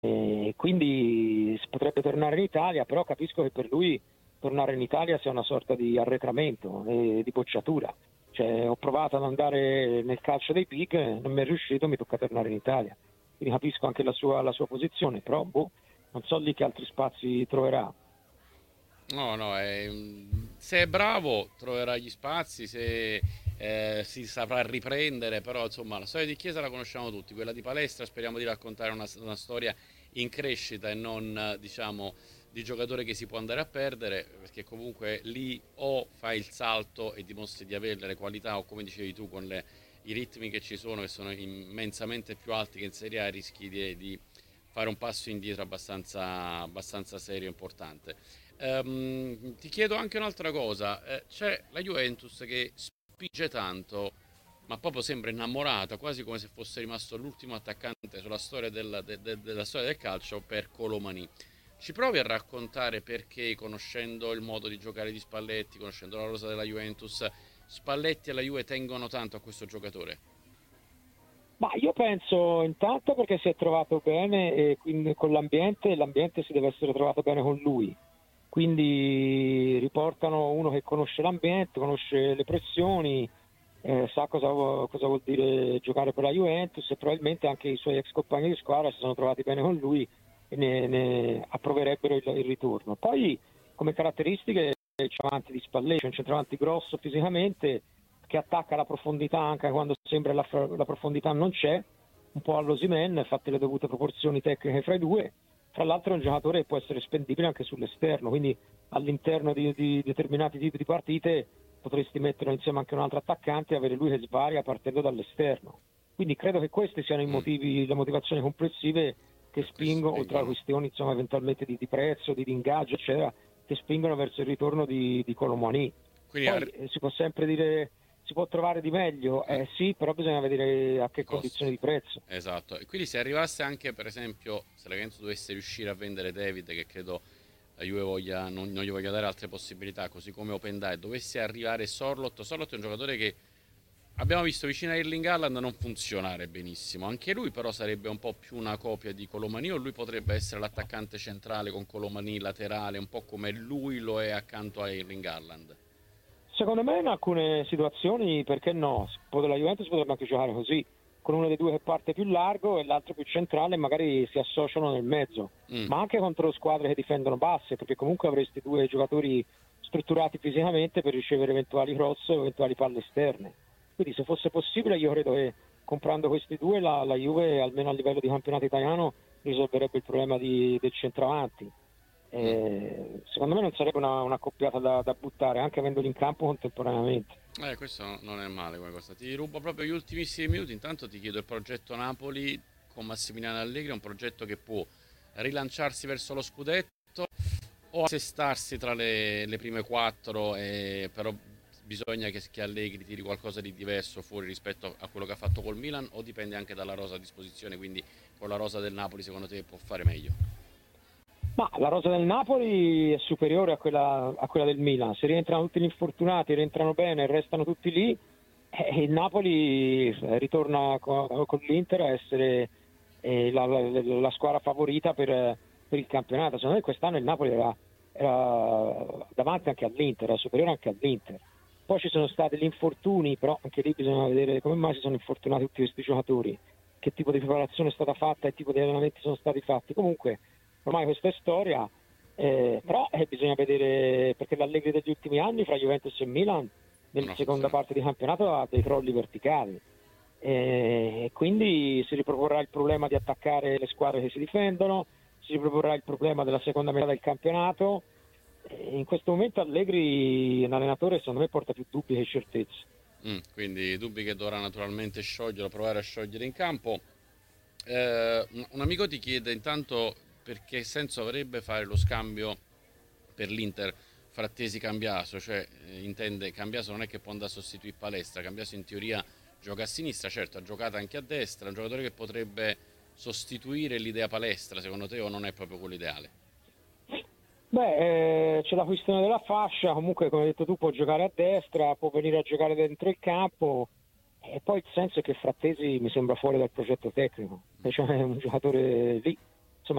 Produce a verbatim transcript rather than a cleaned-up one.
E quindi si potrebbe tornare in Italia, però capisco che per lui tornare in Italia sia una sorta di arretramento e di bocciatura. Cioè, ho provato ad andare nel calcio dei Pig, non mi è riuscito, mi tocca tornare in Italia. Quindi capisco anche la sua, la sua posizione, però boh, non so lì che altri spazi troverà. No, no, è- se è bravo troverà gli spazi, se eh, si saprà riprendere, però insomma la storia di Chiesa la conosciamo tutti, quella di Palestra speriamo di raccontare una, una storia in crescita e non eh, diciamo di giocatore che si può andare a perdere, perché comunque lì o fai il salto e dimostri di avere le qualità o come dicevi tu con le- i ritmi che ci sono, che sono immensamente più alti che in Serie A, rischi di, di fare un passo indietro abbastanza, abbastanza serio e importante. Ehm, ti chiedo anche un'altra cosa. Eh, c'è la Juventus che spinge tanto, ma proprio sembra innamorata, quasi come se fosse rimasto l'ultimo attaccante sulla storia del- de- de- della storia del calcio per Colomani. Ci provi a raccontare perché, conoscendo il modo di giocare di Spalletti, conoscendo la rosa della Juventus, Spalletti e la Juve tengono tanto a questo giocatore? Ma io penso intanto perché si è trovato bene e quindi con l'ambiente e l'ambiente si deve essere trovato bene con lui. Quindi riportano uno che conosce l'ambiente, conosce le pressioni, eh, sa cosa, vu- cosa vuol dire giocare per la Juventus e probabilmente anche i suoi ex compagni di squadra si sono trovati bene con lui e ne, ne approverebbero il, il ritorno. Poi come caratteristiche il centravanti di Spalletti, un centravanti grosso fisicamente che attacca la profondità anche quando sembra la, la profondità non c'è, un po' all'Osimhen, fatte le dovute proporzioni tecniche fra i due. Tra l'altro è un giocatore che può essere spendibile anche sull'esterno, quindi all'interno di, di determinati tipi di partite potresti mettere insieme anche un altro attaccante e avere lui che svaria partendo dall'esterno. Quindi credo che questi siano i Mm, motivi, le motivazioni complessive che per questo spingono, oltre a spingono. questioni insomma, eventualmente di, di prezzo, di, di ingaggio, eccetera, che spingono verso il ritorno di, di Colomani. Quindi Poi ar- eh, si può sempre dire si può trovare di meglio, eh, eh sì, però bisogna vedere a i che costi. condizioni di prezzo. Esatto. E quindi se arrivasse anche, per esempio, se la Juventus dovesse riuscire a vendere David, che credo la Juve voglia, non, non gli voglia dare altre possibilità, così come Open Dye, dovesse arrivare Sorlot. Sorlot è un giocatore che abbiamo visto vicino a Erling Haaland non funzionare benissimo. Anche lui però sarebbe un po' più una copia di Colomani o lui potrebbe essere l'attaccante centrale con Colomani laterale, un po' come lui lo è accanto a Erling Haaland. Secondo me in alcune situazioni, perché no? La Juventus potrebbe anche giocare così, con uno dei due che parte più largo e l'altro più centrale e magari si associano nel mezzo, Mm. ma anche contro squadre che difendono basse, perché comunque avresti due giocatori strutturati fisicamente per ricevere eventuali cross o eventuali palle esterne. Quindi se fosse possibile io credo che comprando questi due la, la Juve, almeno a livello di campionato italiano, risolverebbe il problema di, del centravanti. Mm. Eh, secondo me non sarebbe una, una coppiata da, da buttare, anche avendoli in campo contemporaneamente. Eh, questo no- non è male come cosa. Ti rubo proprio gli ultimissimi minuti. Intanto ti chiedo il progetto Napoli con Massimiliano Allegri, è un progetto che può rilanciarsi verso lo scudetto o assestarsi tra le, le prime quattro, e però bisogna che, che Allegri tiri qualcosa di diverso fuori rispetto a quello che ha fatto col Milan, o dipende anche dalla rosa a disposizione, quindi con la rosa del Napoli secondo te può fare meglio? Ma la rosa del Napoli è superiore a quella, a quella del Milan. Se rientrano tutti gli infortunati, rientrano bene e restano tutti lì, eh, il Napoli eh, ritorna co- con l'Inter a essere eh, la, la- la squadra favorita per, eh, per il campionato. Secondo me quest'anno il Napoli era, era davanti anche all'Inter, era superiore anche all'Inter. Poi ci sono stati gli infortuni, però anche lì bisogna vedere come mai si sono infortunati tutti questi giocatori, che tipo di preparazione è stata fatta e che tipo di allenamenti sono stati fatti. Comunque ormai questa è storia, eh, però eh, bisogna vedere perché l'Allegri degli ultimi anni fra Juventus e Milan nella Non ha seconda funzionato. parte di campionato ha dei crolli verticali e quindi si riproporrà il problema di attaccare le squadre che si difendono, si riproporrà il problema della seconda metà del campionato. E in questo momento Allegri, un allenatore, secondo me porta più dubbi che certezze. Mm, quindi dubbi che dovrà naturalmente sciogliere, provare a sciogliere in campo. Eh, un un amico ti chiede intanto per che senso avrebbe fare lo scambio per l'Inter Frattesi Cambiaso, cioè eh, intende Cambiaso non è che può andare a sostituire Palestra, Cambiaso in teoria gioca a sinistra, certo ha giocato anche a destra, è un giocatore che potrebbe sostituire l'idea Palestra, secondo te, o non è proprio quello ideale? Beh, eh, c'è la questione della fascia, comunque come hai detto tu può giocare a destra, può venire a giocare dentro il campo e poi il senso è che Frattesi mi sembra fuori dal progetto tecnico, cioè è un giocatore lì